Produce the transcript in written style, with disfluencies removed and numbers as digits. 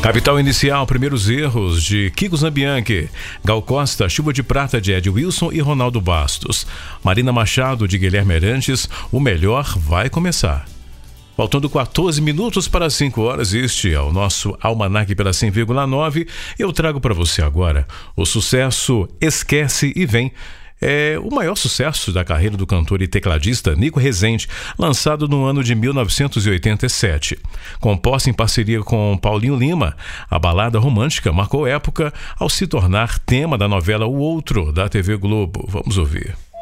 Capital Inicial, primeiros erros de Kiko Zambianchi. Gal Costa, Chuva de Prata de Ed Wilson e Ronaldo Bastos. Marina Machado de Guilherme Arantes, o melhor vai começar. Faltando 14 minutos para 5 horas, este é o nosso Almanac pela 100,9. Eu trago para você agora o sucesso Esquece e Vem. É o maior sucesso da carreira do cantor e tecladista Nico Rezende, lançado no ano de 1987. Composta em parceria com Paulinho Lima, a balada romântica marcou época ao se tornar tema da novela O Outro, da TV Globo. Vamos ouvir.